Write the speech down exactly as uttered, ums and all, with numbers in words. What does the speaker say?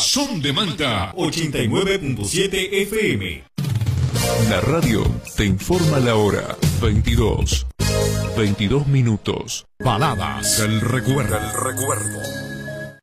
Son de Manta ochenta y nueve punto siete F M. La radio te informa la hora. veintidós. veintidós minutos. Baladas del recuerdo. Del recuerdo.